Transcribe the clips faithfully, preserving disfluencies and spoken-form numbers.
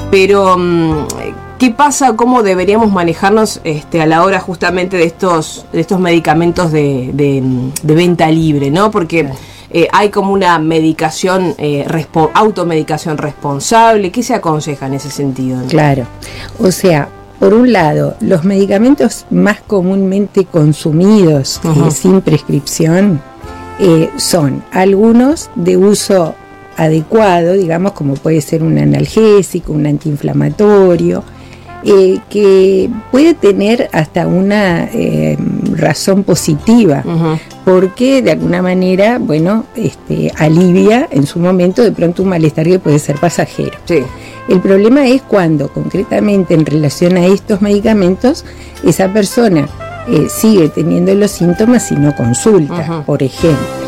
pero ¿qué pasa? ¿Cómo deberíamos manejarnos este, a la hora justamente de estos, de estos medicamentos de, de, de venta libre, ¿no? Porque eh, hay como una medicación, eh, respo- automedicación responsable. ¿Qué se aconseja en ese sentido, ¿no? Claro, o sea, por un lado, los medicamentos más comúnmente consumidos uh-huh. eh, sin prescripción eh, son algunos de uso adecuado, digamos, como puede ser un analgésico, un antiinflamatorio, eh, que puede tener hasta una eh, razón positiva, uh-huh. porque de alguna manera, bueno, este, alivia en su momento de pronto un malestar que puede ser pasajero. Sí. El problema es cuando, concretamente, en relación a estos medicamentos, esa persona eh, sigue teniendo los síntomas y no consulta, uh-huh. por ejemplo.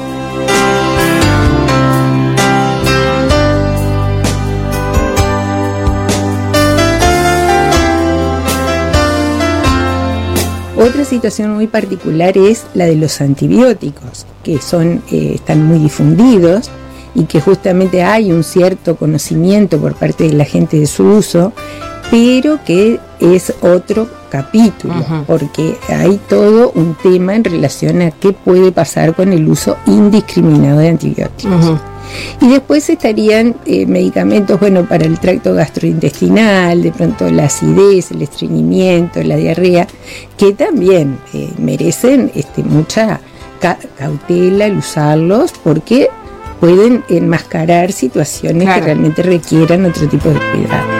Otra situación muy particular es la de los antibióticos, que son eh, están muy difundidos y que justamente hay un cierto conocimiento por parte de la gente de su uso, pero que es otro capítulo, uh-huh. porque hay todo un tema en relación a qué puede pasar con el uso indiscriminado de antibióticos. Uh-huh. Y después estarían eh, medicamentos, bueno, para el tracto gastrointestinal, de pronto la acidez, el estreñimiento, la diarrea, que también eh, merecen este, mucha ca- cautela al usarlos, porque pueden enmascarar situaciones claro. que realmente requieran otro tipo de cuidado.